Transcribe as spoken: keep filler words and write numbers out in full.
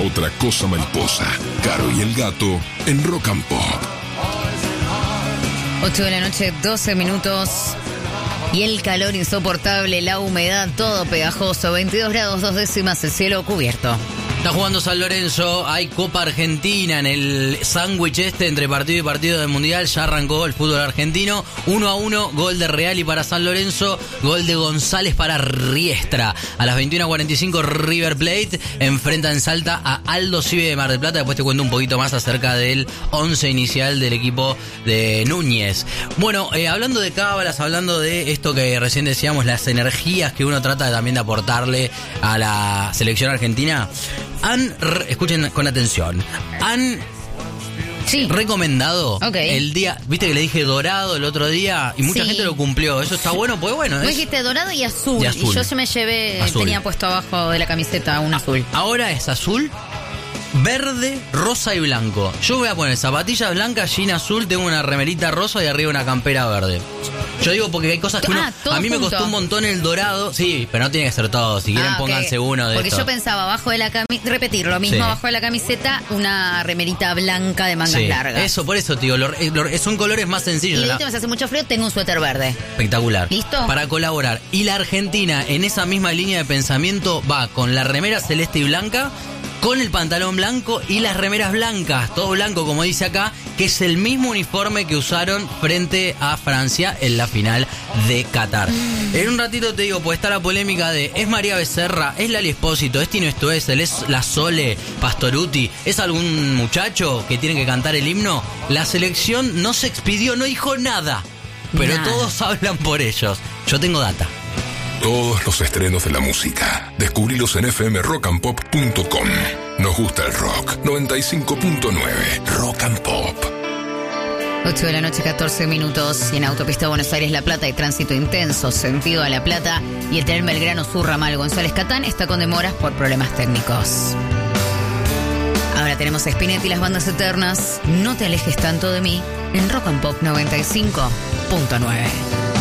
otra cosa mariposa. Caro y el gato en Rock and Pop. ocho de la noche, doce minutos. Y el calor insoportable, la humedad, todo pegajoso. veintidós grados, dos décimas, el cielo cubierto. Está jugando San Lorenzo, hay Copa Argentina en el sándwich este entre partido y partido del Mundial. Ya arrancó el fútbol argentino. uno a uno, gol de Reali para San Lorenzo, gol de González para Riestra. A las veintiuna cuarenta y cinco River Plate enfrenta en Salta a Aldo Civi de Mar del Plata. Después te cuento un poquito más acerca del once inicial del equipo de Núñez. Bueno, eh, hablando de cábalas, hablando de esto que recién decíamos, las energías que uno trata también de aportarle a la selección argentina. Han, escuchen con atención, han sí. recomendado okay. el día, viste que le dije dorado el otro día y mucha sí. gente lo cumplió, eso está bueno, pues bueno. Vos es... dijiste dorado y azul, y azul, y yo se me llevé, azul. Tenía puesto abajo de la camiseta un azul. Ahora es azul, verde, rosa y blanco. Yo voy a poner zapatillas blancas, jean azul, tengo una remerita rosa y arriba una campera verde. Yo digo porque hay cosas que uno... Ah, a mí me junto. costó un montón el dorado. Sí, pero no tiene que ser todo. Si quieren, ah, okay. pónganse uno de Porque estos. yo pensaba, abajo de la camiseta, repetir lo mismo, Sí. abajo de la camiseta, una remerita blanca de mangas Sí, largas. eso, por eso, tío. Lo, lo, son colores más Y sencillos. de ¿no? última, si hace mucho frío, tengo un suéter verde. Espectacular. ¿Listo? Para colaborar. Y la Argentina, en esa misma línea de pensamiento, va con la remera celeste y blanca, con el pantalón blanco y las remeras blancas, todo blanco como dice acá, que es el mismo uniforme que usaron frente a Francia en la final de Qatar. Mm. En un ratito te digo, pues está la polémica de ¿es María Becerra? ¿Es Lali Espósito? ¿Es Tino Stoessel? ¿Es la Sole Pastoruti? ¿Es algún muchacho que tiene que cantar el himno? La selección no se expidió, no dijo nada, pero nada. Todos hablan por ellos. Yo tengo data. Todos los estrenos de la música. Descubrilos en f m rock and pop punto com. Nos gusta el rock. noventa y cinco punto nueve. Rock and Pop. ocho de la noche, catorce minutos. Y en autopista Buenos Aires-La Plata hay tránsito intenso, sentido a La Plata. Y el tren Belgrano Sur Ramal González Catán está con demoras por problemas técnicos. Ahora tenemos a Spinetta y las bandas eternas. No te alejes tanto de mí en Rock and Pop noventa y cinco punto nueve.